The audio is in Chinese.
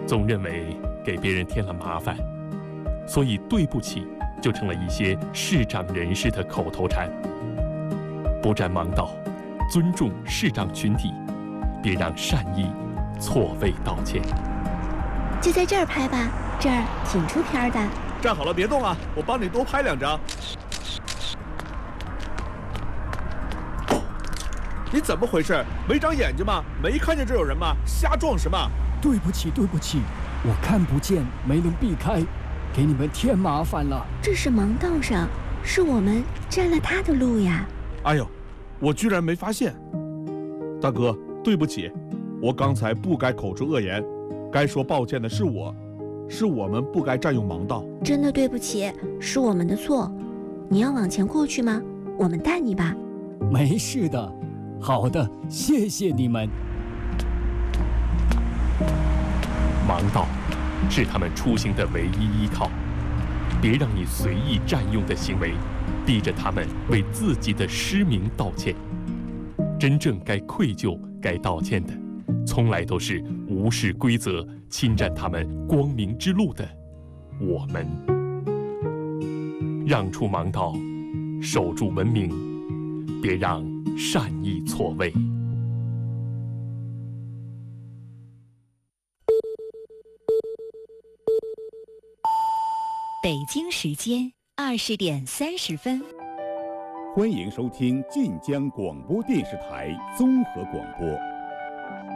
总认为给别人添了麻烦，所以对不起就成了一些视障人士的口头禅。不占盲道，尊重视障群体，别让善意错位道歉。 就在这儿拍吧，这儿挺出片的。 站好了，别动啊，我帮你多拍2张。你怎么回事？没长眼睛吗？没看见这有人吗？瞎撞什么？ 对不起，我看不见，没能避开，给你们添麻烦了。 这是盲道上，是我们占了他的路呀。 哎呦，我居然没发现。大哥，对不起，我刚才不该口出恶言，该说抱歉的是我们不该占用盲道。 真的对不起，是我们的错。你要往前过去吗？我们带你吧。 没事的。好的，谢谢你们。 盲道是他们出行的唯一依靠，别让你随意占用的行为逼着他们为自己的失明道歉。真正该愧疚、该道歉的，从来都是无视规则、侵占他们光明之路的我们。让出盲道，守住文明，别让善意错位。 北京时间20:30。 欢迎收听晋江广播电视台综合广播。